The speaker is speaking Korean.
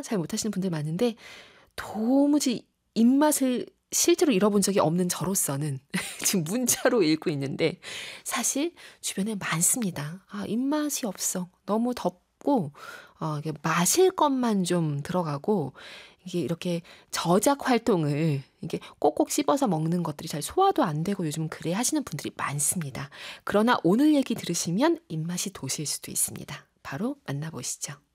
잘 못하시는 분들 많은데 도무지 입맛을 실제로 잃어본 적이 없는 저로서는 지금 문자로 읽고 있는데 사실 주변에 많습니다. 아, 입맛이 없어. 너무 덥고 이게 마실 것만 좀 들어가고 이게 이렇게 저작 활동을 이게 꼭꼭 씹어서 먹는 것들이 잘 소화도 안 되고 요즘 그래 하시는 분들이 많습니다. 그러나 오늘 얘기 들으시면 입맛이 도실 수도 있습니다. 바로 만나보시죠.